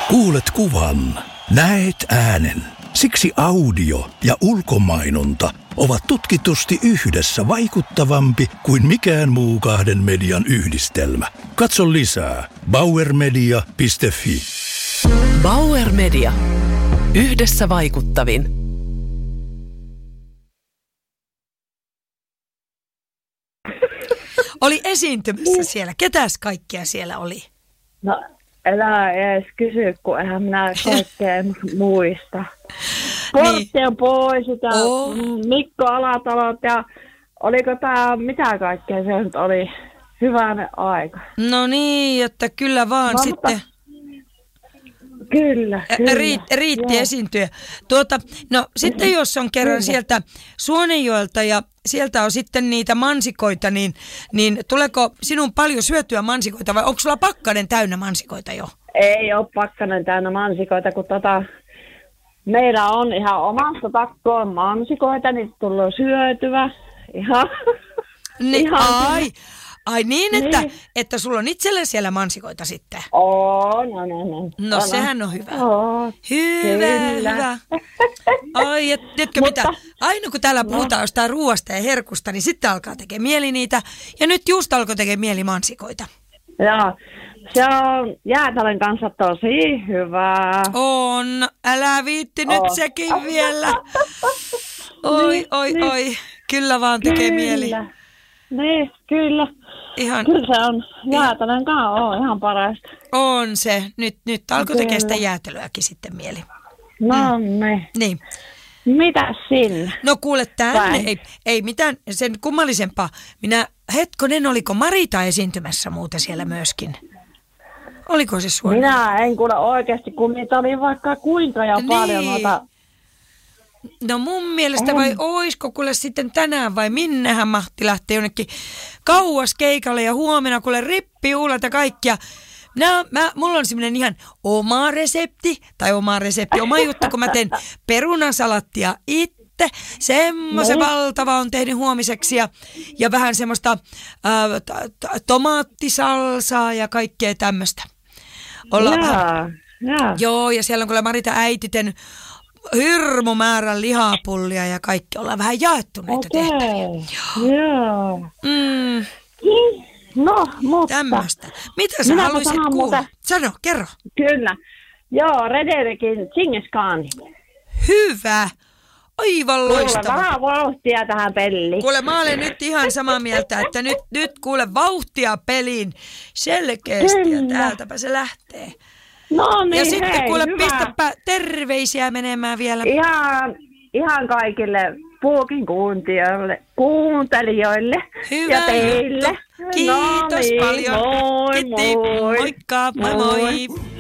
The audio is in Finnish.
Kuulet kuvan, näet äänen. Siksi audio ja ulkomainonta ovat tutkitusti yhdessä vaikuttavampi kuin mikään muu kahden median yhdistelmä. Katso lisää bauermedia.fi. Bauer Media. Yhdessä vaikuttavin. Oli esiintymässä siellä. Ketäs kaikkia siellä oli? No, älä edes kysy, kun eihän minä kaikkea muista. Porttien poisit ja Mikko Alatalot ja oliko tämä mitä kaikkea se nyt oli? Hyvänen aika. No niin, että kyllä vaan no, sitten. Kyllä. Riitti esiintyä. Sitten jos on kerran sieltä Suonenjoelta ja sieltä on sitten niitä mansikoita, niin tuleeko sinun paljon syötyä mansikoita vai onko sulla pakkanen täynnä mansikoita jo? Ei ole pakkanen täynnä mansikoita, kun meillä on ihan omasta takkoon mansikoita, niitä tulee syötyä. Ihan. Ai niin, että sulla on itselle siellä mansikoita sitten? No, sehän on hyvä. Hyvä. Ai, tiedätkö mitä? Aina kun täällä puhutaan jostain ruoasta ja herkusta, niin sitten alkaa tekemään mieli niitä. Ja nyt just alkoi tekemään mieli mansikoita. Joo, se on jäätelön kanssa tosi hyvää. On, älä viitti nyt sekin vielä. Oi, kyllä vaan tekee mieli. Niin, kyllä. Kyllä se on. Jäätelön kanssa on ihan parasta. On se. Nyt alkoi tekemään sitä jäätelöäkin sitten mieli. No niin. Mitäs sinne? No kuule tänne. Ei mitään sen kummallisempaa. Oliko Marita esiintymässä muuten siellä myöskin? Oliko se suora? Minä en kuule oikeasti, kun niitä oli vaikka kuinka ja paljon noita. No mun mielestä vai oisko kuule sitten tänään vai minnehän mahti lähteä jonnekin kauas keikalle ja huomenna kuule rippijuhlat ja kaikkia. Mulla on semmoinen ihan oma resepti, oma juttu, kun mä teen perunasalattia itse. Semmoisen valtava on tehnyt huomiseksi ja vähän semmoista tomaattisalsaa ja kaikkea tämmöistä. Joo, ja siellä on kuule Marita äiti tehnyt hirmu määrän lihapullia ja kaikki. Ollaan vähän jaettu näitä tehtäviä. Joo. No, mutta. Tämmöistä. Mitä sä haluaisit kuulla? Sano, kerro. Kyllä. Joo, Rederikin Djingis Khan. Hyvä. Aivan loistava. Kuule, vähän vauhtia tähän peliin. Kuule, mä olen nyt ihan samaa mieltä, että nyt kuule vauhtia peliin selkeästi. Kyllä. Ja täältäpä se lähtee. No niin, ja sitten kuule, hyvä. Pistäpä terveisiä menemään vielä. Ihan kaikille Puukin kuuntelijoille hyvä ja teille. Kiitos paljon. Moi. Moikka, moi.